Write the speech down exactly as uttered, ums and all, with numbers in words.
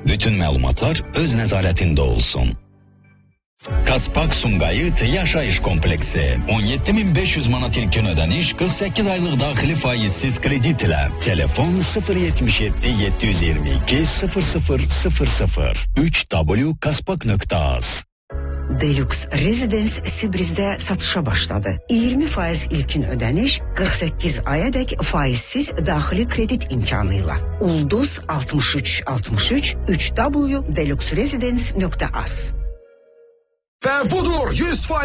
Bütün məlumatlar öz nəzarətində olsun. Kaspak Sumqayıt Yaşayış Kompleksi. on yedi bin beş yüz manat ilkin ödəniş, qırx səkkiz aylıq daxili faizsiz kredit ilə. Telefon sıfır yetmiş yeddi yeddi yüz iyirmi iki sıfır sıfır sıfır sıfır. üç w kaspak nöqtə az. Deluxe Residence Sibriz'de satışa başladı. iyirmi faiz ilkin ödəniş, qırx səkkiz ayadək faizsiz daxili kredit imkanıyla. Ulduz altmış üç altmış üç üç w deluxe residence nöqtə az. Ve budur yüz faiz